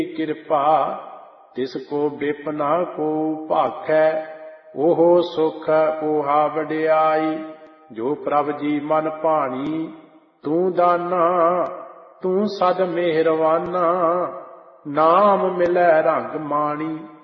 ਕਿਰਪਾ ਤਿਸ ਕੋ ਬਿਪਨਾ ਕੋ ਭਾਖੈ। ਉਹ ਸੁਖ ਓਹਾ ਵਡਿਆਈ ਜੋ ਪ੍ਰਭ ਜੀ ਮਨ ਭਾਣੀ। ਤੂੰ ਦਾਨਾ ਤੂੰ ਸਦ ਮਿਹਰਵਾਨਾ ਨਾਮ ਮਿਲੈ ਰੰਗ ਮਾਣੀ।